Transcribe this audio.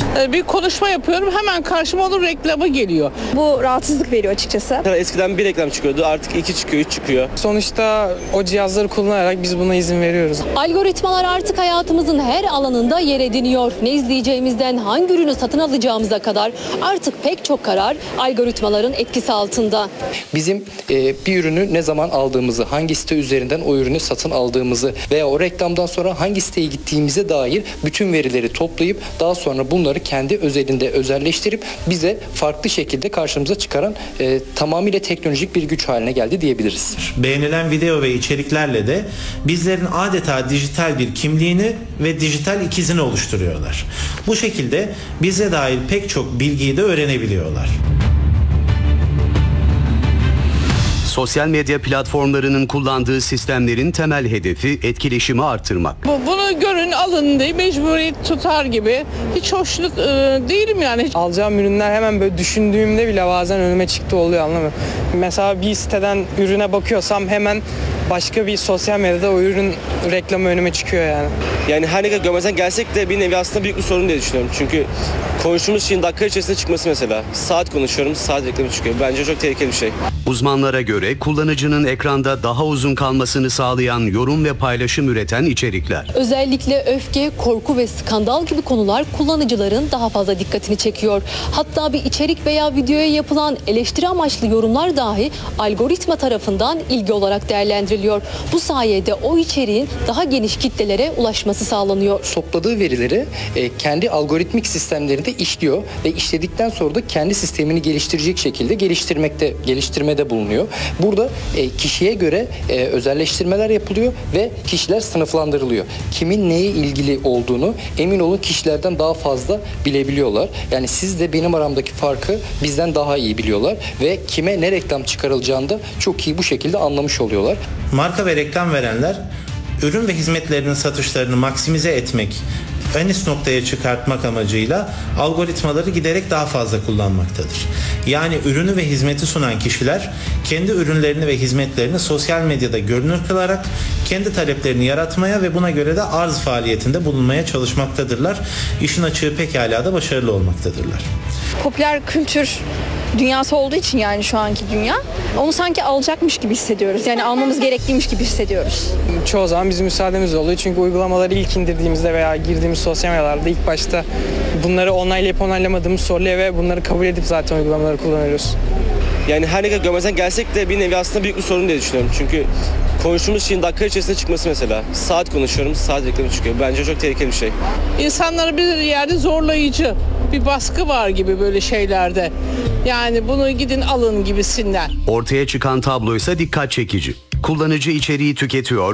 Bir konuşma yapıyorum, hemen karşıma onun reklamı geliyor. Bu rahatsızlık veriyor açıkçası. Eskiden bir reklam çıkıyordu, artık 2 çıkıyor, 3 çıkıyor. Sonuçta o cihazları kullanarak biz buna izin veriyoruz. Algoritmalar artık hayatımızın her alanında yer ediniyor. Ne izleyeceğimizden hangi ürünü satın alacağımıza kadar artık pek çok karar algoritmaların etkisi altında. Bizim bir ürünü ne zaman aldığımızı, hangi site üzerinden o ürünü satın aldığımızı veya o reklamdan sonra hangi siteye gittiğimize dair bütün verileri toplayıp daha sonra bunları kendi özelinde özelleştirip bize farklı şekilde karşımıza çıkaran tamamıyla teknolojik bir güç haline geldi diyebiliriz. Beğenilen video ve içeriklerle de bizlerin adeta dijital bir kimliğini ve dijital ikizini oluşturuyorlar. Bu şekilde bize dair pek çok bilgiyi de öğrenebiliyorlar. Sosyal medya platformlarının kullandığı sistemlerin temel hedefi etkileşimi artırmak. Bunu görün, alın diye mecburiyet tutar gibi. Hiç hoşnut değilim yani. Alacağım ürünler hemen böyle düşündüğümde bile bazen önüme çıktı oluyor, anladın mı? Mesela bir siteden ürüne bakıyorsam hemen başka bir sosyal medyada o ürün reklamı önüme çıkıyor yani. Yani her ne kadar görmezden gelsek de bir nevi aslında büyük bir sorun diye düşünüyorum. Çünkü konuştuğumuz şeyin dakika içerisinde çıkması mesela. Saat konuşuyorum, saat reklamı çıkıyor. Bence çok tehlikeli bir şey. Uzmanlara göre kullanıcının ekranda daha uzun kalmasını sağlayan yorum ve paylaşım üreten içerikler. Özellikle öfke, korku ve skandal gibi konular kullanıcıların daha fazla dikkatini çekiyor. Hatta bir içerik veya videoya yapılan eleştiri amaçlı yorumlar dahi algoritma tarafından ilgi olarak değerlendiriliyor. Bu sayede o içeriğin daha geniş kitlelere ulaşması sağlanıyor. Topladığı verileri kendi algoritmik sistemlerinde işliyor ve işledikten sonra da kendi sistemini geliştirecek şekilde geliştirmede bulunuyor. Burada kişiye göre özelleştirmeler yapılıyor ve kişiler sınıflandırılıyor. Kimin neye ilgili olduğunu emin olun kişilerden daha fazla bilebiliyorlar. Yani siz de benim aramdaki farkı bizden daha iyi biliyorlar ve kime ne reklam çıkarılacağını da çok iyi bu şekilde anlamış oluyorlar. Marka ve reklam verenler ürün ve hizmetlerinin satışlarını maksimize etmek, en üst noktaya çıkartmak amacıyla algoritmaları giderek daha fazla kullanmaktadır. Yani ürünü ve hizmeti sunan kişiler kendi ürünlerini ve hizmetlerini sosyal medyada görünür kılarak kendi taleplerini yaratmaya ve buna göre de arz faaliyetinde bulunmaya çalışmaktadırlar. İşin açığı pekala da başarılı olmaktadırlar. Popüler kültür dünyası olduğu için, yani şu anki dünya, onu sanki alacakmış gibi hissediyoruz. Yani almamız gerekliymiş gibi hissediyoruz. Çoğu zaman bizim müsaademiz oluyor çünkü uygulamaları ilk indirdiğimizde veya girdiğimiz sosyal medyalarda ilk başta bunları onaylayıp onaylamadığımız soruluyor ve bunları kabul edip zaten uygulamaları kullanıyoruz. Yani her ne kadar görmezden gelsek de bir nevi aslında büyük bir sorun diye düşünüyorum. Çünkü konuştuğumuz şeyin dakika içerisinde çıkması mesela. Saat konuşuyorum, saat reklamı çıkıyor. Bence çok tehlikeli bir şey. İnsanları bir yerde zorlayıcı bir baskı var gibi böyle şeylerde. Yani bunu gidin alın gibisinden. Ortaya çıkan tabloysa dikkat çekici. Kullanıcı içeriği tüketiyor,